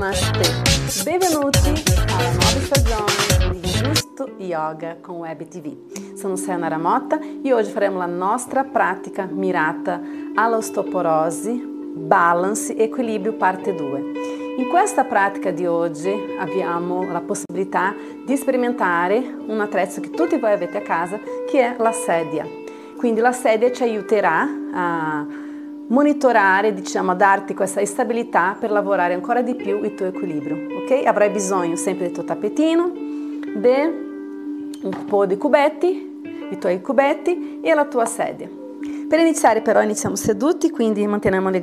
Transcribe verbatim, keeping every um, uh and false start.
Namastê! Benvenuti alla nuova stagione di Giusto Yoga con Web T V. Sono Sayonara Motta e oggi faremo la nostra pratica mirata all'osteoporose, balance e equilibrio parte due. In questa pratica di oggi abbiamo la possibilità di sperimentare un attrezzo che tutti voi avete a casa, che è la sedia. Quindi la sedia ci aiuterà a monitorare, diciamo, a darti questa stabilità per lavorare ancora di più il tuo equilibrio, ok? Avrai bisogno sempre del tuo tappetino, de un po' di cubetti, i tuoi cubetti e la tua sedia. Per iniziare però iniziamo seduti, quindi manteniamo le